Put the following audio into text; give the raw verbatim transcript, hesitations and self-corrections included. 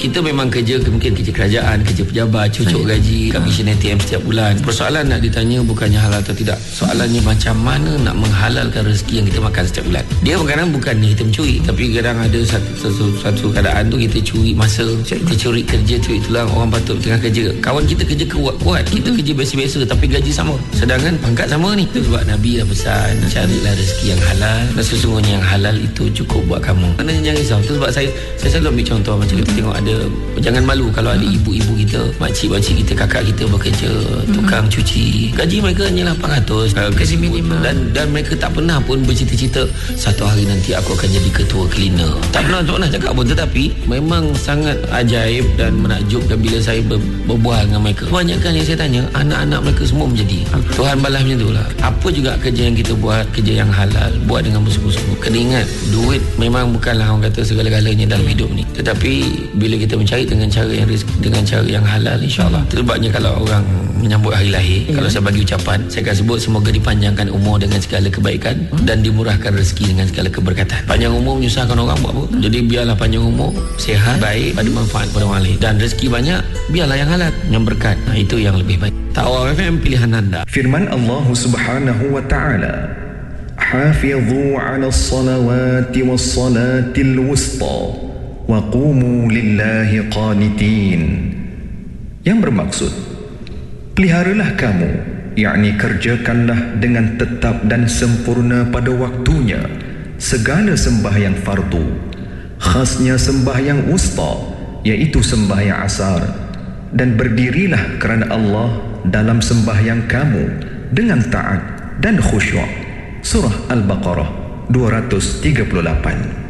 kita memang kerja, mungkin kerja kerajaan, kerja pejabat, cucuk Ayah. gaji, komisen A T M setiap bulan. Persoalan nak ditanya bukannya halal atau tidak, soalannya macam mana nak menghalalkan rezeki yang kita makan setiap bulan. Dia kadang bukan ni kita mencuri, tapi kadang ada satu, satu, satu keadaan tu kita curi masa, kita curi kerja, curi tulang. Orang patut tengah kerja, kawan kita kerja kuat-kuat, kita kerja biasa-biasa tapi gaji sama, sedangkan pangkat sama ni. Itu sebab Nabi dah pesan, carilah rezeki yang halal, dan sesungguhnya yang halal itu cukup buat kamu. Mana jangan risau. Itu sebab saya saya selalu ambil contoh macam kita tengok ada, jangan malu kalau ada ibu-ibu kita, makcik-makcik kita, kakak kita bekerja tukang cuci, gaji mereka hanya lapan ratus, gaji minimum, dan dan mereka tak pernah pun bercita-cita satu hari nanti aku akan jadi ketua cleaner. Tak pernah, tak pernah cakap pun. Tetapi memang sangat ajaib dan menakjubkan bila saya ber, berbual dengan mereka. Kebanyakan yang saya tanya, anak-anak mereka semua menjadi. Tuhan balas macam tu lah. Apa juga kerja yang kita buat, kerja yang halal, buat dengan bersungguh-sungguh. Kena ingat, duit memang bukanlah orang kata segala-galanya dalam hidup ni. Tetapi bila kita mencari dengan cara yang rezeki, dengan cara yang halal, insyaAllah. Sebabnya kalau orang menyambut hari lahir, ya. kalau saya bagi ucapan, saya akan sebut semoga dipanjangkan umur dengan segala kebaikan hmm? dan dimurahkan rezeki dengan segala keberkatan. Panjang umur menyusahkan orang buat apa? Hmm? Jadi biarlah panjang umur, sehat, baik, pada manfaat pada orang lain. Dan rezeki banyak, biarlah yang halal, yang berkat. Nah, itu yang lebih baik. Taqwa F M, pilihan anda. Firman Allah Subhanahu wa taala, "Hafidhu 'alas salawati was salatil wusta wa qumu lillahi qanitin." Yang bermaksud, peliharalah kamu, yakni kerjakanlah dengan tetap dan sempurna pada waktunya segala sembahyang fardu, khasnya sembahyang wusta, iaitu sembahyang asar, dan berdirilah kerana Allah dalam sembahyang kamu dengan taat dan khusyuk. Surah Al-Baqarah dua ratus tiga puluh lapan.